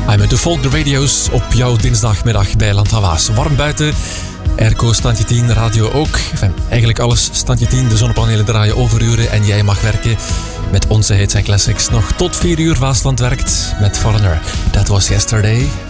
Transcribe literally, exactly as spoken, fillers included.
I'm met de Folk the Radio's op jouw dinsdagmiddag bij Landhavaas. Warm buiten, airco standje tien, radio ook. Enfin, eigenlijk alles standje tien, de zonnepanelen draaien overuren en jij mag werken met onze hits en classics. Nog tot vier uur Waasland werkt met Foreigner. That was yesterday.